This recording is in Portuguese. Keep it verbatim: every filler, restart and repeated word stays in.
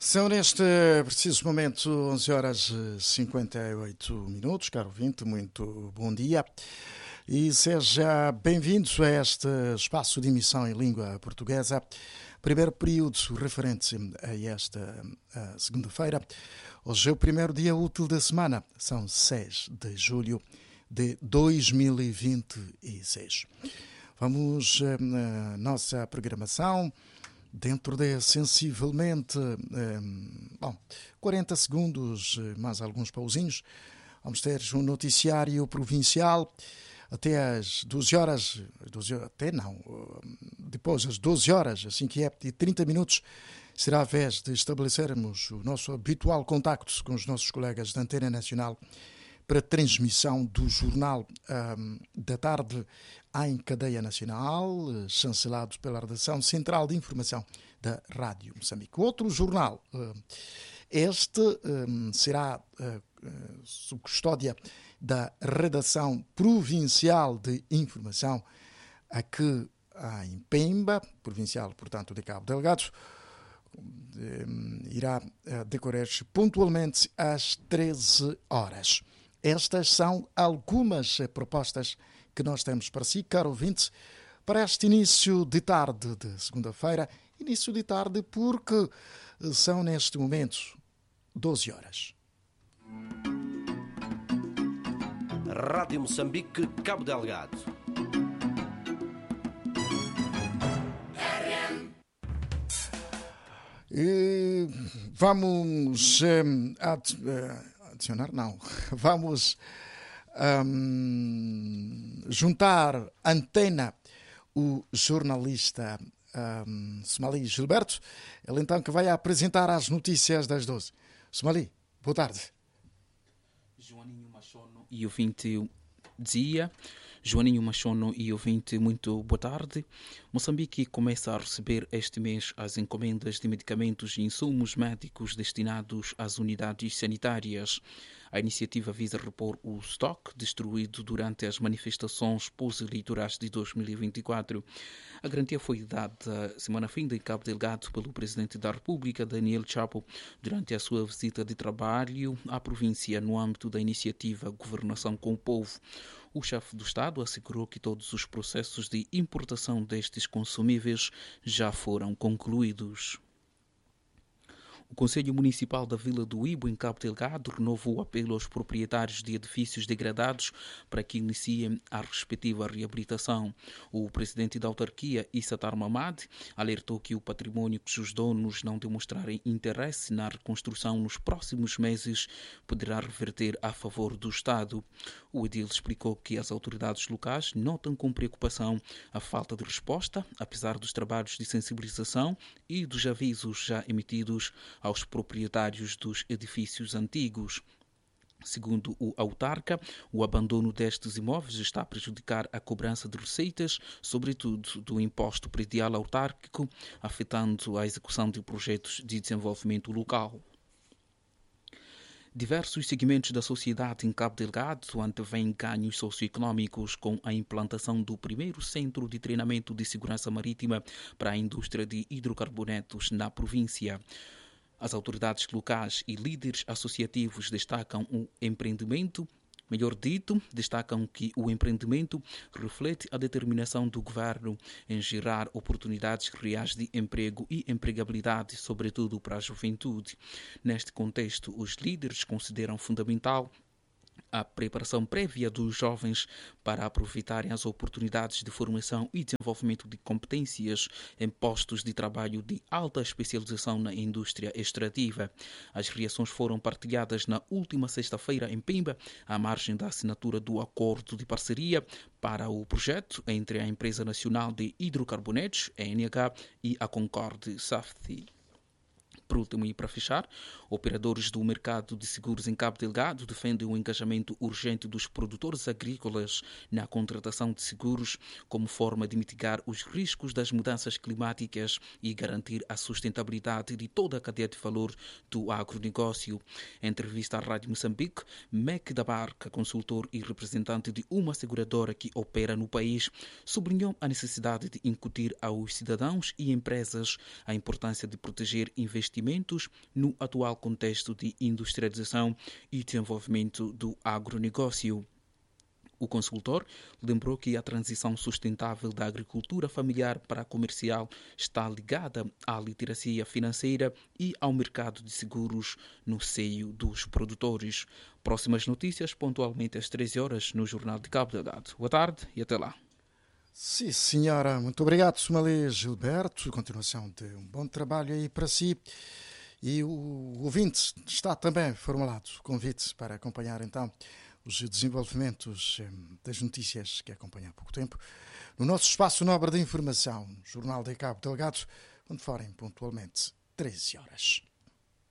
São neste preciso momento onze horas e cinquenta e oito minutos, caro ouvinte, muito bom dia e seja bem-vindo a este espaço de emissão em língua portuguesa, primeiro período referente a esta segunda-feira. Hoje é o primeiro dia útil da semana, são seis de julho de dois mil e vinte e seis. Vamos na nossa programação. Dentro de sensivelmente eh, bom, quarenta segundos, mais alguns pauzinhos, vamos ter um noticiário provincial até às doze horas, doze, até não, depois às doze horas, assim que é, e trinta minutos, será a vez de estabelecermos o nosso habitual contacto com os nossos colegas da Antena Nacional para a transmissão do Jornal um, da Tarde em cadeia nacional, chancelado pela Redação Central de Informação da Rádio Moçambique. Outro jornal, este um, será uh, sob custódia da Redação Provincial de Informação, aqui em Pemba, provincial, portanto, de Cabo Delgado, um, irá uh, decorrer pontualmente às treze horas. Estas são algumas propostas que nós temos para si, caro ouvinte, para este início de tarde de segunda-feira. Início de tarde porque são neste momento doze horas. Rádio Moçambique, Cabo Delgado. E vamos um, ad, uh, adicionar, não, vamos um, juntar antena o jornalista um, Somali Gilberto, ele então que vai apresentar as notícias das doze. Somali, boa tarde. Joaninho Machono e ouvinte dia. Joaninho Machono e ouvinte, muito boa tarde. Moçambique começa a receber este mês as encomendas de medicamentos e insumos médicos destinados às unidades sanitárias. A iniciativa visa repor o estoque destruído durante as manifestações pós-eleitorais de dois mil e vinte e quatro. A garantia foi dada semana finda em Cabo Delgado pelo Presidente da República, Daniel Chapo, durante a sua visita de trabalho à província no âmbito da iniciativa Governação com o Povo. O chefe do Estado assegurou que todos os processos de importação destes consumíveis já foram concluídos. O Conselho Municipal da Vila do Ibo, em Cabo Delgado, renovou o apelo aos proprietários de edifícios degradados para que iniciem a respectiva reabilitação. O presidente da autarquia, Issatar Mamad, alertou que o património cujos donos não demonstrarem interesse na reconstrução nos próximos meses poderá reverter a favor do Estado. O edil explicou que as autoridades locais notam com preocupação a falta de resposta, apesar dos trabalhos de sensibilização e dos avisos já emitidos aos proprietários dos edifícios antigos. Segundo o autarca, o abandono destes imóveis está a prejudicar a cobrança de receitas, sobretudo do imposto predial autárquico, afetando a execução de projetos de desenvolvimento local. Diversos segmentos da sociedade em Cabo Delgado antevêm ganhos socioeconômicos com a implantação do primeiro centro de treinamento de segurança marítima para a indústria de hidrocarbonetos na província. As autoridades locais e líderes associativos destacam o empreendimento, melhor dito, destacam que o empreendimento reflete a determinação do governo em gerar oportunidades reais de emprego e empregabilidade, sobretudo para a juventude. Neste contexto, os líderes consideram fundamental a preparação prévia dos jovens para aproveitarem as oportunidades de formação e desenvolvimento de competências em postos de trabalho de alta especialização na indústria extrativa. As reações foram partilhadas na última sexta-feira em Pemba, à margem da assinatura do acordo de parceria para o projeto entre a Empresa Nacional de Hidrocarbonetos, a N H, e a Concorde Safety. Por último, e para fechar, operadores do mercado de seguros em Cabo Delgado defendem o engajamento urgente dos produtores agrícolas na contratação de seguros como forma de mitigar os riscos das mudanças climáticas e garantir a sustentabilidade de toda a cadeia de valor do agronegócio. Em entrevista à Rádio Moçambique, Mec da Barca, consultor e representante de uma seguradora que opera no país, sublinhou a necessidade de incutir aos cidadãos e empresas a importância de proteger investimentos investimentos no atual contexto de industrialização e desenvolvimento do agronegócio. O consultor lembrou que a transição sustentável da agricultura familiar para a comercial está ligada à literacia financeira e ao mercado de seguros no seio dos produtores. Próximas notícias, pontualmente às treze horas, no Jornal de Cabo Delgado. Boa tarde e até lá. Sim, senhora. Muito obrigado, Somalê Gilberto. Continuação de um bom trabalho aí para si. E o ouvinte está também formulado o convite para acompanhar então os desenvolvimentos das notícias que acompanha há pouco tempo no nosso espaço nobre de informação, Jornal de Cabo Delgado, onde forem pontualmente treze horas.